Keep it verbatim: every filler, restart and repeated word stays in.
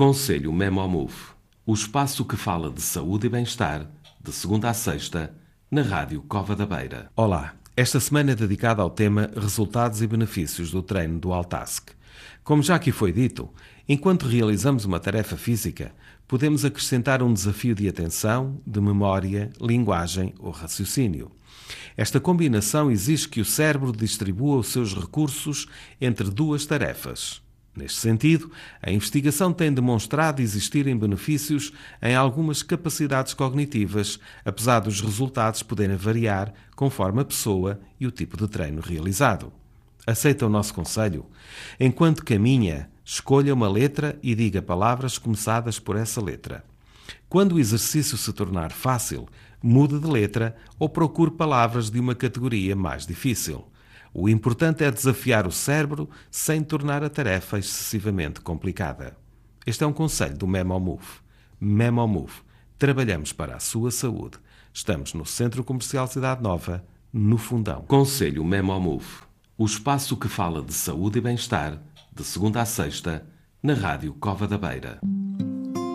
Conselho Memomove, o espaço que fala de saúde e bem-estar, de segunda a sexta, na Rádio Cova da Beira. Olá, esta semana é dedicada ao tema Resultados e Benefícios do Treino do All-Task. Como já aqui foi dito, enquanto realizamos uma tarefa física, podemos acrescentar um desafio de atenção, de memória, linguagem ou raciocínio. Esta combinação exige que o cérebro distribua os seus recursos entre duas tarefas. Neste sentido, a investigação tem demonstrado existirem benefícios em algumas capacidades cognitivas, apesar dos resultados poderem variar conforme a pessoa e o tipo de treino realizado. Aceita o nosso conselho? Enquanto caminha, escolha uma letra e diga palavras começadas por essa letra. Quando o exercício se tornar fácil, mude de letra ou procure palavras de uma categoria mais difícil. O importante é desafiar o cérebro sem tornar a tarefa excessivamente complicada. Este é um conselho do Memomove. Memomove. Trabalhamos para a sua saúde. Estamos no Centro Comercial Cidade Nova, no Fundão. Conselho Memomove, o espaço que fala de saúde e bem-estar, de segunda a sexta, na Rádio Cova da Beira.